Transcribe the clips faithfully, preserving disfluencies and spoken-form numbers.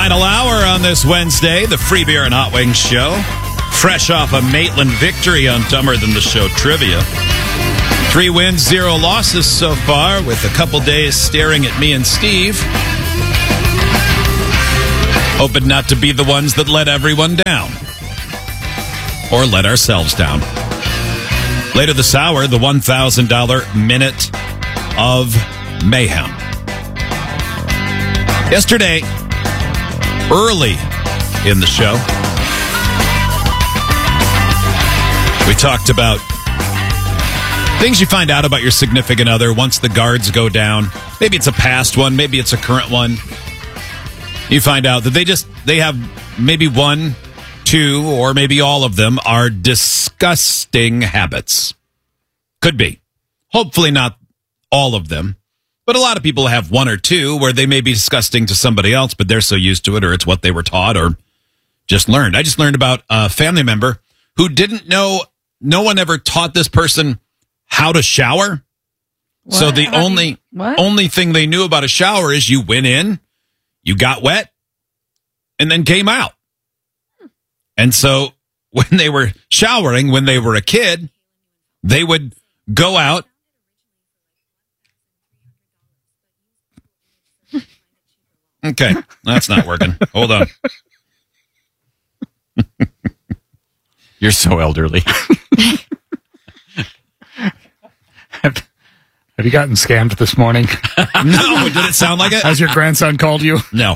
Final hour on this Wednesday, the Free Beer and Hot Wings show. Fresh off a Maitland victory on Dumber Than the Show trivia. Three wins, zero losses so far, with a couple days staring at me and Steve. Hoping not to be the ones that let everyone down. Or let ourselves down. Later this hour, the one thousand dollars Minute of Mayhem. Yesterday, early in the show, we talked about things you find out about your significant other once the guards go down. Maybe it's a past one, maybe it's a current one. You find out that they just, they have maybe one, two, or maybe all of them are disgusting habits. Could be. Hopefully not all of them. But a lot of people have one or two where they may be disgusting to somebody else, but they're so used to it, or it's what they were taught, or just learned. I just learned about a family member who didn't know, no one ever taught this person how to shower. What? So the how only you, only thing they knew about a shower is you went in, you got wet, and then came out. And so when they were showering, when they were a kid, they would go out. Okay, that's not working. Hold on. You're so elderly. have, have you gotten scammed this morning? No, did it sound like it? Has your grandson called you? No.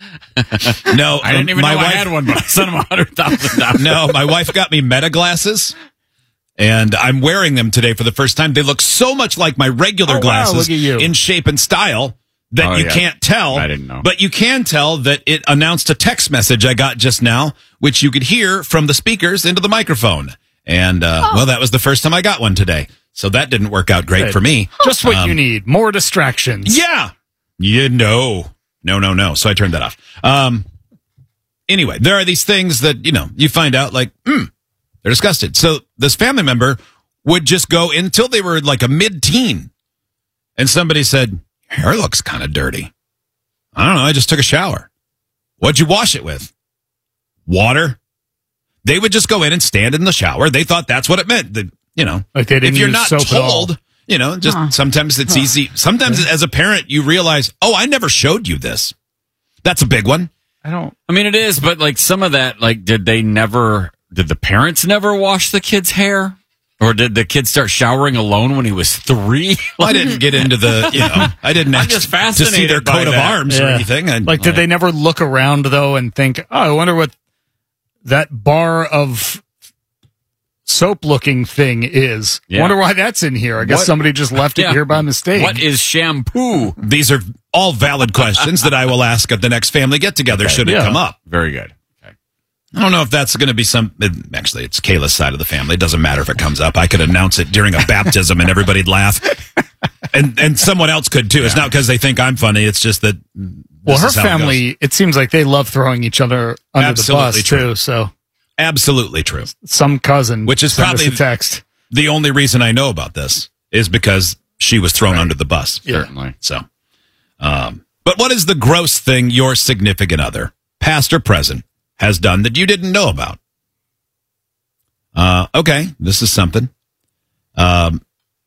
No, I didn't even my know wife, I had one, but I sent him one hundred thousand dollars. No, my wife got me Meta glasses, and I'm wearing them today for the first time. They look so much like my regular oh, glasses wow, look at you. in shape and style that oh, you yeah. can't tell. I didn't know. But you can tell that it announced a text message I got just now, which you could hear from the speakers into the microphone. And, uh, oh. well, that was the first time I got one today. So that didn't work out great Good. for me. Just what um, you need. More distractions. Yeah. You know. No, no, no. So I turned that off. Um, anyway, there are these things that, you know, you find out like, hmm, they're disgusted. So this family member would just go until they were like a mid-teen. And somebody said, hair looks kind of dirty. I don't know. I just took a shower. What'd you wash it with? Water. They would just go in and stand in the shower. They thought that's what it meant. That, you know, like they didn't if you're use not soap told, at all. you know, just huh. sometimes it's huh. easy. Sometimes as a parent, you realize, oh, I never showed you this. That's a big one. I don't. I mean, it is, but like some of that, like, did they never, did the parents never wash the kid's hair? Or did the kid start showering alone when he was three? Well, I didn't get into the, you know, I didn't I'm ask just to fascinated see their by coat of that. arms or Yeah. anything. I, Like, did they never look around, though, and think, oh, I wonder what that bar of soap-looking thing is? Yeah. Wonder why that's in here. I guess What? somebody just left it Yeah. here by mistake. What is shampoo? These are all valid questions that I will ask at the next family get-together Okay. should it Yeah. come up. Very good. Okay. I don't know if that's going to be some. It, actually, it's Kayla's side of the family. It doesn't matter if it comes up. I could announce it during a baptism and everybody'd laugh, and and someone else could too. It's not because they think I'm funny. It's just that. well, this her is how it family, goes. it seems like they love throwing each other under Absolutely the bus, true. too. So Absolutely true. some cousin Which is sent us probably- a text. The only reason I know about this is because she was thrown Right. under the bus. Yeah. Certainly. So, um, but what is the gross thing your significant other, past or present, has done that you didn't know about? Uh, okay, this is something. Um,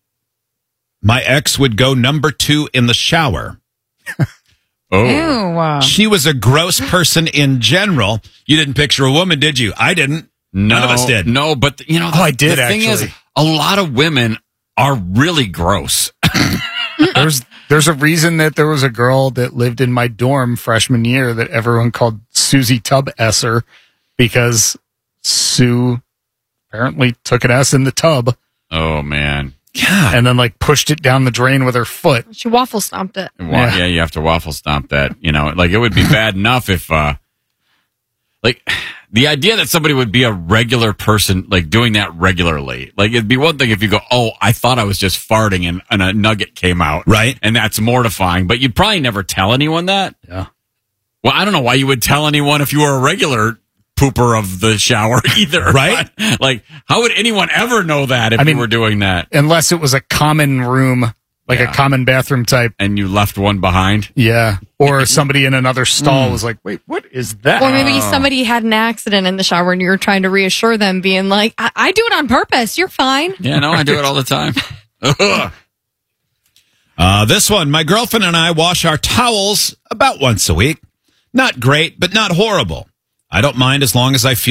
my ex would go number two in the shower. Oh. Ew. uh, She was a gross person in general. You didn't picture a woman, did you? I didn't. No, None of us did. No, but you know, the, Oh, I did, the thing is, actually. a lot of women are really gross. There's there's a reason that there was a girl that lived in my dorm freshman year that everyone called Susie Tub Esser because Sue apparently took an S in the tub Oh man. God. and then like pushed it down the drain with her foot. She waffle stomped it. Wa- Yeah. yeah, you have to waffle stomp that. You know, like it would be bad enough if, uh, like, the idea that somebody would be a regular person, like doing that regularly, like it'd be one thing if you go, oh, I thought I was just farting and, and a nugget came out. Right. And that's mortifying, but you'd probably never tell anyone that. Yeah. Well, I don't know why you would tell anyone if you were a regular pooper of the shower either. Right. But, like, how would anyone ever know that if I mean- you were doing that? Unless it was a common room like Yeah. a common bathroom type. And you left one behind. Yeah. Or somebody in another stall was like, wait, what is that? Or maybe somebody had an accident in the shower and you're trying to reassure them, being like, I, I do it on purpose. You're fine. Yeah, no, I do it all the time. Uh, this one, my girlfriend and I wash our towels about once a week. Not great, but not horrible. I don't mind as long as I feel